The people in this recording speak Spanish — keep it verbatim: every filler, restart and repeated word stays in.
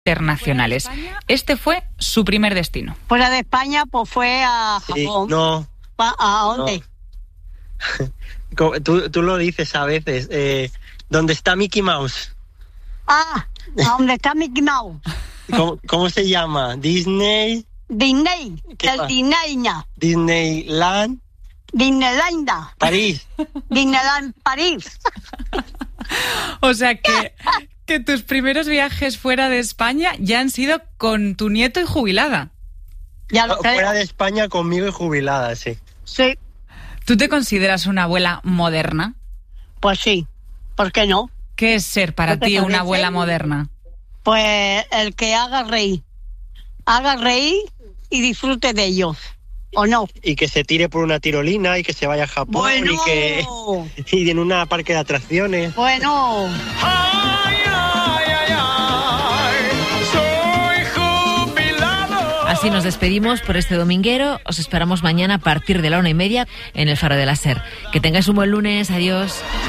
internacionales. Este fue su primer destino. Fuera de España, pues fue a Japón. Sí, no. ¿A dónde? No. Tú, tú lo dices a veces. Eh, ¿Dónde está Mickey Mouse? Ah, ¿a dónde está Mickey Mouse? ¿Cómo, cómo se llama? Disney. Disney. El Disney. Disneyland. Disneyland. París. Disneyland París. O sea que, que tus primeros viajes fuera de España ya han sido con tu nieto y jubilada. Ya lo creo. Fuera de España conmigo y jubilada, sí. Sí. ¿Tú te consideras una abuela moderna? Pues sí. ¿Por qué no? ¿Qué es ser para ti una abuela moderna? Pues el que haga reír. Haga reír y disfrute de ellos. ¿O no? Y que se tire por una tirolina y que se vaya a Japón. Bueno. y que y en una parque de atracciones. Bueno. Ay, ay, ay, ay, soy jubilado. Así nos despedimos por este dominguero. Os esperamos mañana a partir de la una y media en el Faro de la Ser. Que tengáis un buen lunes. Adiós.